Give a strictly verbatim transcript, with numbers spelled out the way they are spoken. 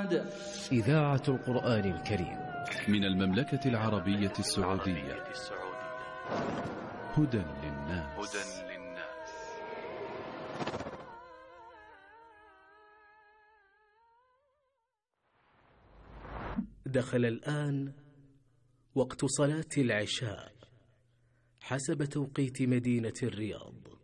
إذاعة القرآن الكريم من المملكة العربية السعودية. هدى للناس. دخل الآن وقت صلاة العشاء حسب توقيت مدينة الرياض.